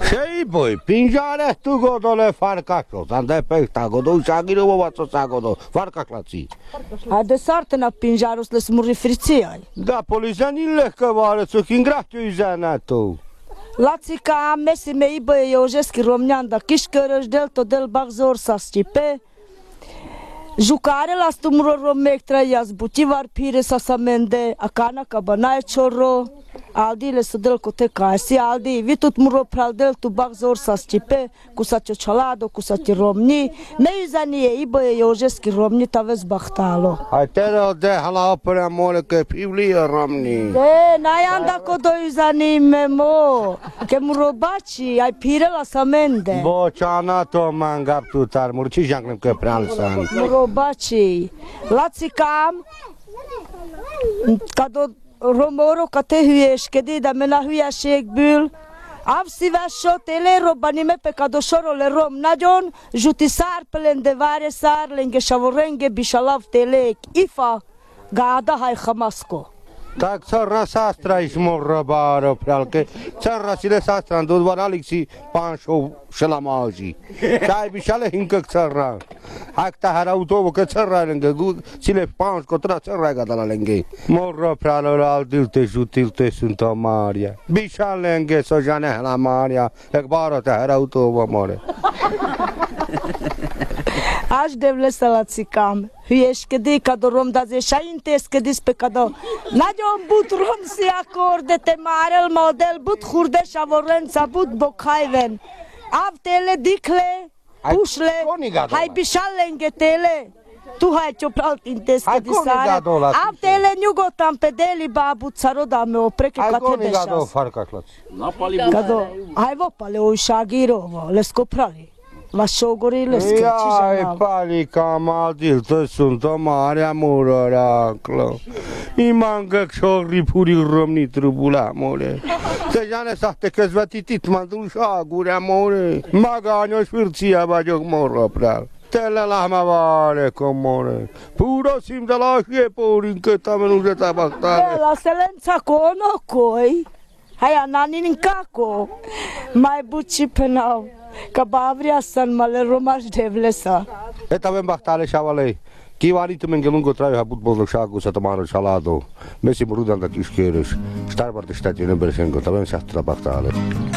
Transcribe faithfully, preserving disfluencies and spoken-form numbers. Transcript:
Sei poi, pingiare tu godole farcaco, tante pecta godo, sagiro bovato sagodo, farcaklaci. A de sartă na pinjarus le smuri frițiai. Da, polizanile că vare, su kingratio izanato. Lacika mesi me ibe Jožeski Romnjan da kiškereš del to del bagzor sa stipe. Jucare la stumro romek traias butivar pire sa samende akana kabanae chorro. Aldi le sudel kote kasi aldi vitut muro praldel tu bagzor sa stipe cu sa ciocciolado cu sa ti romni ne izanie ibe Jožeski Romni tavez bahtalo. Ai tero de hala opera mole che pivli romni. De naianda ko do izani memo ke muro baci ai pire la samende. Bo chana to mangap tu tar murci janglem că pralsan. Muro baci lacikam kado Romoro kate hülyes kedi de mena hülyeségből avszívásra tele robbanime pe kadoshoro le rom nagyon jutisar pelende vare sar lenge shavorenge bishalav telek ifa gada hay khamasko. Tak țara sastra ești morrăbară, prealcă țara si le sastra, îndut var Alexi panșo și la maji. Cai bișale încă țara. Acta har autobă că țara lângă, si le panș contra țara gata la lângă. Morră preală la aldilte jutilte sunt o maria. Bișale lângă so jane la maria, ekbară te har autobă more. Aș devle să la țicam. Hülyes kedi kado rom da ze shaintes kedis pe kado. Nagyon but rom si acorde te marel model but khurde shavorența but bokhayven. Avtele dikle pușle hai bișalenge tele. Tu hai ciopral tintes kedis sare. Avtele nyugodtan pedeli babu caroda me opreke katebesas. Kado hai vopale újságíró lesz koprali. La sogorile Iai, panica maldil, to sunt o mare muroraclo. I manga chorri puri romni trubula more. Se jane sahte că zvatitit mandușa gure more. Maganio șvirția bagioc morro pral. Tele la mavale comore. Puro sim de la fie porin că tamenu de tabactare. La selența cono coi. Hai ananin kako. Mai buci penau. Că bavria san male romaș devlesa. Eta avem bahtale șavalei. Kivari tu mengelungo traiu habut bozlo șagu sa tomaro salado. Mesi murudan da kișchereș. Star parte state ne bersengo, avem șastra bahtale.